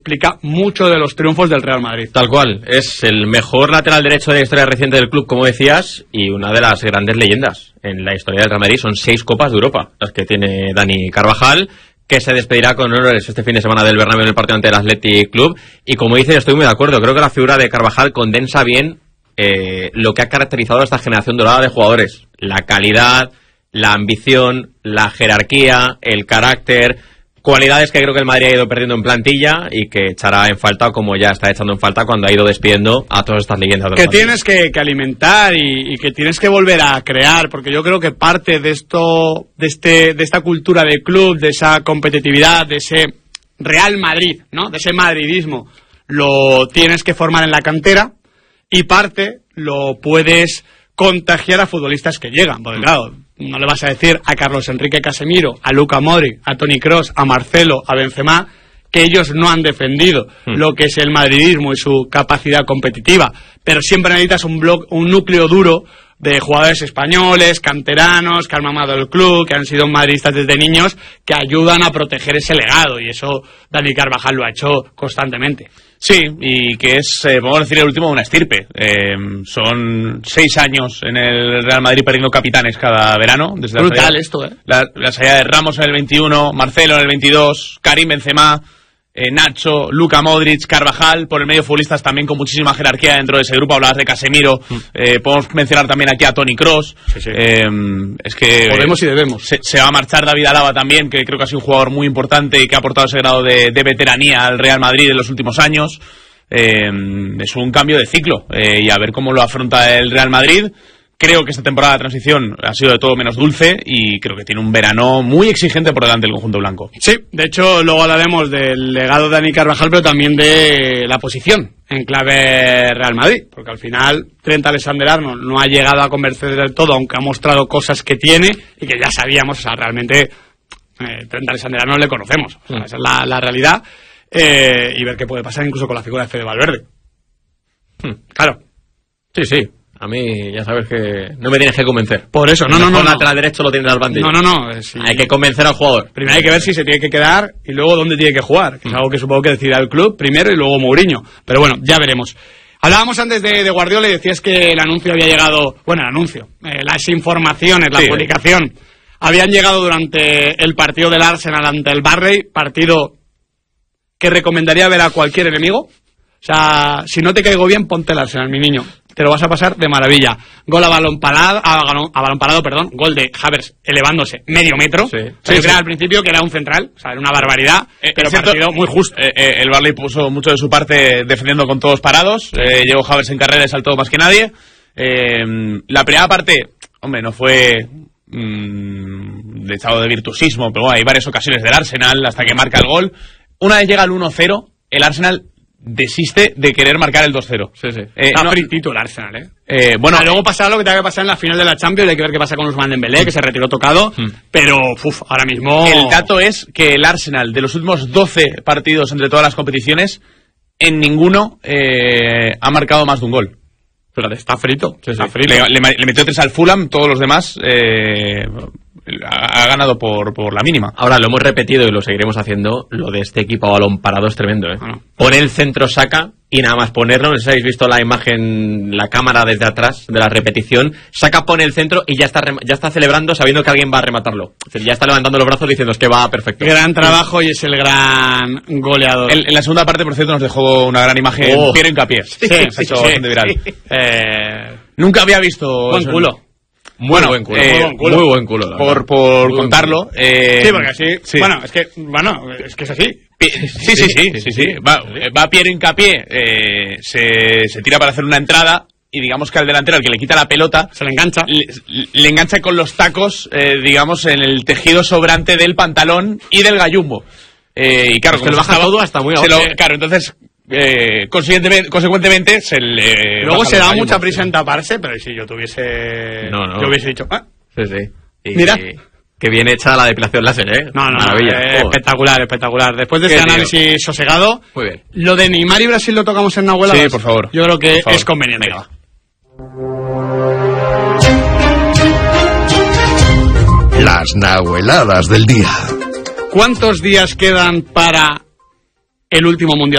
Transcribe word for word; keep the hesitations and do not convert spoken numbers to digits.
explica mucho de los triunfos del Real Madrid. Tal cual, es el mejor lateral derecho de la historia reciente del club, como decías, y una de las grandes leyendas en la historia del Real Madrid. Son seis Copas de Europa las que tiene Dani Carvajal, que se despedirá con honores este fin de semana del Bernabéu en el partido ante el Athletic Club. Y como dices, estoy muy de acuerdo, creo que la figura de Carvajal condensa bien eh, lo que ha caracterizado a esta generación dorada de jugadores: la calidad, la ambición, la jerarquía, el carácter, cualidades que creo que el Madrid ha ido perdiendo en plantilla y que echará en falta, como ya está echando en falta cuando ha ido despidiendo a todas estas leyendas del que Madrid. Tienes que, que alimentar y, y que tienes que volver a crear, porque yo creo que parte de esto, de este, de esta cultura de club, de esa competitividad, de ese Real Madrid, ¿no? De ese madridismo, lo tienes que formar en la cantera, y parte lo puedes contagiar a futbolistas que llegan, porque claro, no le vas a decir a Carlos Enrique Casemiro, a Luka Modric, a Toni Kroos, a Marcelo, a Benzema, que ellos no han defendido mm. lo que es el madridismo y su capacidad competitiva, pero siempre necesitas un bloque, un núcleo duro de jugadores españoles, canteranos, que han mamado el club, que han sido madridistas desde niños, que ayudan a proteger ese legado, y eso Dani Carvajal lo ha hecho constantemente. Sí, y que es, eh, podemos decir, el último de una estirpe. Eh, son seis años en el Real Madrid perdiendo capitanes cada verano. Desde Brutal la salida, esto, ¿eh? La, la salida de Ramos en el veintiuno, Marcelo en el veintidós, Karim Benzema, eh, Nacho, Luka Modric, Carvajal, por el medio futbolistas también con muchísima jerarquía dentro de ese grupo. Hablabas de Casemiro, mm. eh, podemos mencionar también aquí a Toni Kroos. Sí, sí. Eh, es que podemos y debemos. Se, se va a marchar David Alaba también, que creo que ha sido un jugador muy importante y que ha aportado ese grado de, de veteranía al Real Madrid en los últimos años. Eh, es un cambio de ciclo, eh, y a ver cómo lo afronta el Real Madrid. Creo que esta temporada de transición ha sido de todo menos dulce y creo que tiene un verano muy exigente por delante del conjunto blanco. Sí, de hecho luego hablaremos del legado de Dani Carvajal, pero también de la posición en clave Real Madrid, porque al final Trent Alexander-Arnold no ha llegado a convencer del todo, aunque ha mostrado cosas que tiene y que ya sabíamos. O sea, realmente eh, Trent Alexander-Arnold le conocemos, o sea, esa es la, la realidad. Eh, y ver qué puede pasar incluso con la figura de Fede Valverde. Hmm. Claro. Sí, sí. A mí ya sabes que no me tienes que convencer. Por eso, no, no, no. El lateral derecho lo tienes al banquillo. No, no, no. Sí. Hay que convencer al jugador. Primero hay que ver si se tiene que quedar y luego dónde tiene que jugar, que es algo que supongo que decidirá el club primero y luego Mourinho. Pero bueno, ya veremos. Hablábamos antes de, de Guardiola y decías que el anuncio había llegado... Bueno, el anuncio. Eh, las informaciones, la sí, publicación, habían llegado durante el partido del Arsenal ante el Barley, partido que recomendaría ver a cualquier enemigo. O sea, si no te caigo bien, ponte el Arsenal, mi niño. Te lo vas a pasar de maravilla. Gol a balón parado, a, a balón parado, perdón. Gol de Havertz elevándose medio metro. Sí, sí, sí. Al principio que era un central, o sea, era una barbaridad, eh, pero cierto, partido muy justo. Eh, eh, el Barley puso mucho de su parte defendiendo con todos parados. Eh, llegó Havertz en carrera y saltó más que nadie. Eh, la primera parte, hombre, no fue mmm, de estado de virtuosismo, pero bueno, hay varias ocasiones del Arsenal hasta que marca el gol. Una vez llega el uno cero, el Arsenal desiste de querer marcar el dos cero. Sí, sí. Eh, Está no, fritito el Arsenal, ¿eh? eh bueno, ah, luego pasará lo que tenga que pasar en la final de la Champions, hay que ver qué pasa con Ousmane Dembélé, que se retiró tocado, mm. pero uf, ahora mismo... El dato es que el Arsenal, de los últimos doce partidos entre todas las competiciones, en ninguno eh, ha marcado más de un gol. Pero está frito. Sí, está sí. frito. Le, le, le metió tres al Fulham, todos los demás... Eh, ha ganado por, por la mínima. Ahora lo hemos repetido y lo seguiremos haciendo. Lo de este equipo a balón parado es tremendo, ¿eh? Bueno. Pone el centro, saca y nada más ponerlo. No sé si habéis visto la imagen, la cámara desde atrás de la repetición. Saca, pone el centro y ya está ya está celebrando sabiendo que alguien va a rematarlo. Es decir, ya está levantando los brazos diciendo es que va perfecto. Gran trabajo y es el gran goleador. En, en la segunda parte, por cierto, nos dejó una gran imagen. Oh. Piero Hincapié. Sí, sí, se ha hecho sí, bastante viral. Sí. Eh, Nunca había visto. Buen eso, culo. ¿no? Muy, bueno, buen culo, eh, muy buen culo, muy buen culo por, por muy contarlo. Culo. Eh, sí, porque así. Sí. Bueno, es que, bueno, es que es así. Sí, sí, sí, sí, sí, sí. Va, va Pierre Hincapié, eh, se, se tira para hacer una entrada y digamos que al delantero, al que le quita la pelota, se le engancha, le, le engancha con los tacos, eh, digamos, en el tejido sobrante del pantalón y del gallumbo. Eh, y claro, se lo baja todo hasta muy abajo. Claro, entonces. Eh, consecuentemente, consecuentemente se le luego se da mucha prisa en taparse, pero si yo tuviese no, no. yo hubiese dicho ah, sí, sí. Y, mira y, que bien hecha la depilación láser, ¿eh? No, no, maravilla. Eh, espectacular, espectacular. Después de este análisis tío. sosegado, muy bien. Lo de Neymar y Brasil lo tocamos en Nahuela. Sí, por favor. Yo creo que es conveniente. Venga. Las nahueladas del día. ¿Cuántos días quedan para el último mundial